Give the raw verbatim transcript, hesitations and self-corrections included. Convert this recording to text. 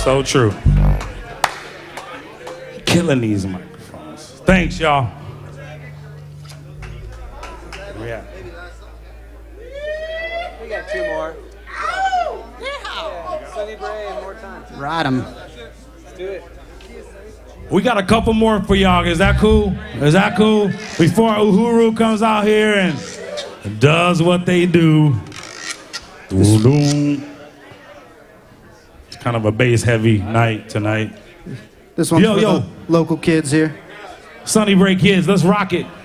So true. Killing these microphones. Thanks, y'all. Yeah. We got two more. Yeah. Sunny Bray and more time. Ride 'em. Let's do it. We got a couple more for y'all. Is that cool? Is that cool? Before Uhuru comes out here and does what they do. It's kind of a bass-heavy night tonight. This one's yo, for yo. the local kids here. Sunny Bray kids, let's rock it.